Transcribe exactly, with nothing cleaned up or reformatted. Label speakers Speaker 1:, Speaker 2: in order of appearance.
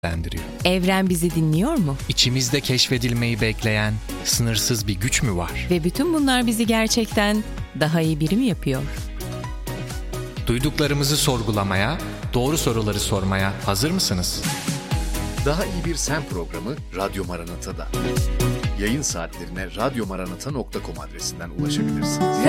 Speaker 1: lendiriyor.
Speaker 2: Evren bizi dinliyor mu?
Speaker 1: İçimizde keşfedilmeyi bekleyen sınırsız bir güç mü var?
Speaker 2: Ve bütün bunlar bizi gerçekten daha iyi biri mi yapıyor?
Speaker 1: Duyduklarımızı sorgulamaya, doğru soruları sormaya hazır mısınız?
Speaker 3: Daha iyi bir sen programı Radyo Maranata'da. Yayın saatlerine radyo maranata nokta com adresinden ulaşabilirsiniz.